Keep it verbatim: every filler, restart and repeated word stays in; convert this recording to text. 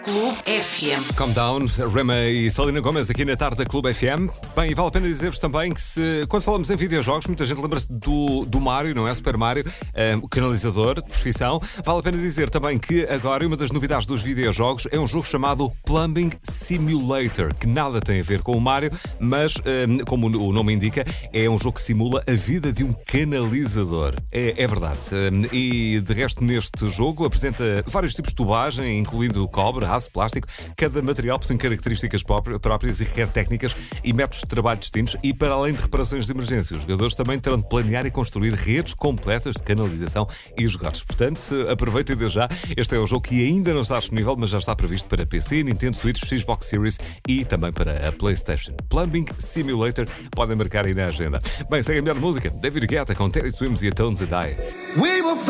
Clube F M. Calm Down, Rema e Selena Gomez aqui na tarde da Clube F M. Bem, e vale a pena dizer-vos também que se, quando falamos em videojogos, muita gente lembra-se do, do Mario, não é? Super Mario, um, o canalizador de profissão. Vale a pena dizer também que agora uma das novidades dos videojogos é um jogo chamado Plumbing Simulator, que nada tem a ver com o Mario, mas, um, como o nome indica, é um jogo que simula a vida de um canalizador. É, é verdade. Um, e de resto, neste jogo apresenta vários tipos de tubagem, incluindo cobre, aço, plástico. Cada material possui características próprias e requer técnicas e métodos de trabalho distintos. E para além de reparações de emergência, os jogadores também terão de planear e construir redes completas de canalização e jogados. Portanto, aproveitem desde já. Este é um jogo que ainda não está disponível, mas já está previsto para P C, Nintendo Switch, Xbox Series e também para a PlayStation. Plumbing Simulator, podem marcar aí na agenda. Bem, segue a melhor música. David Guetta com Terry Swims e a Tones a Die.